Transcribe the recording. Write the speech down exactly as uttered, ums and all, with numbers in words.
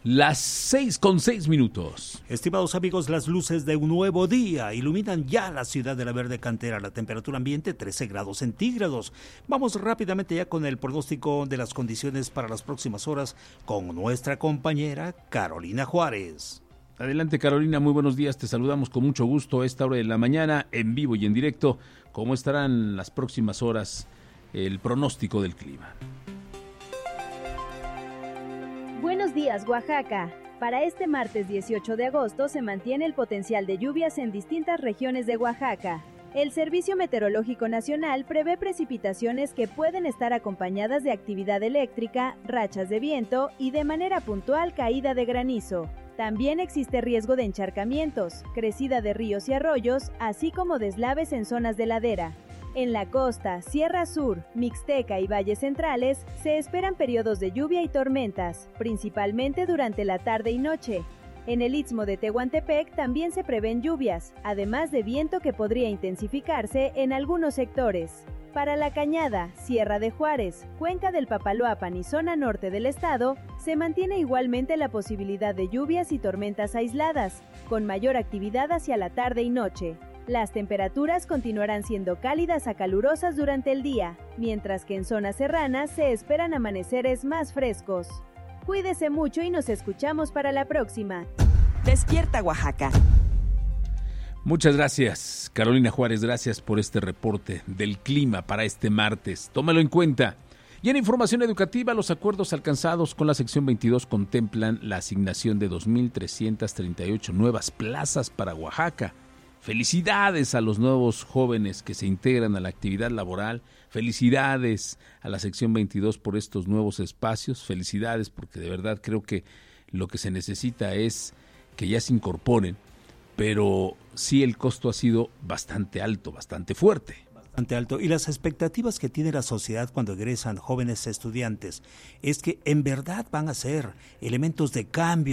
Las seis con seis minutos. Estimados amigos, las luces de un nuevo día iluminan ya la ciudad de la Verde Cantera. La temperatura ambiente trece grados centígrados. Vamos rápidamente ya con el pronóstico de las condiciones para las próximas horas con nuestra compañera Carolina Juárez. Adelante, Carolina, muy buenos días. Te saludamos con mucho gusto a esta hora de la mañana, en vivo y en directo. ¿Cómo estarán las próximas horas el pronóstico del clima? Buenos días, Oaxaca. Para este martes dieciocho de agosto se mantiene el potencial de lluvias en distintas regiones de Oaxaca. El Servicio Meteorológico Nacional prevé precipitaciones que pueden estar acompañadas de actividad eléctrica, rachas de viento y de manera puntual caída de granizo. También existe riesgo de encharcamientos, crecida de ríos y arroyos, así como deslaves en zonas de ladera. En la costa, Sierra Sur, Mixteca y Valles Centrales se esperan periodos de lluvia y tormentas, principalmente durante la tarde y noche. En el Istmo de Tehuantepec también se prevén lluvias, además de viento que podría intensificarse en algunos sectores. Para La Cañada, Sierra de Juárez, Cuenca del Papaloapan y zona norte del estado, se mantiene igualmente la posibilidad de lluvias y tormentas aisladas, con mayor actividad hacia la tarde y noche. Las temperaturas continuarán siendo cálidas a calurosas durante el día, mientras que en zonas serranas se esperan amaneceres más frescos. Cuídese mucho y nos escuchamos para la próxima. Despierta, Oaxaca. Muchas gracias, Carolina Juárez, gracias por este reporte del clima para este martes. Tómalo en cuenta. Y en información educativa, los acuerdos alcanzados con la sección veintidós contemplan la asignación de dos mil trescientas treinta y ocho nuevas plazas para Oaxaca. Felicidades a los nuevos jóvenes que se integran a la actividad laboral, felicidades a la sección veintidós por estos nuevos espacios, felicidades porque de verdad creo que lo que se necesita es que ya se incorporen, pero sí el costo ha sido bastante alto, bastante fuerte. Bastante alto. Y las expectativas que tiene la sociedad cuando egresan jóvenes estudiantes es que en verdad van a ser elementos de cambio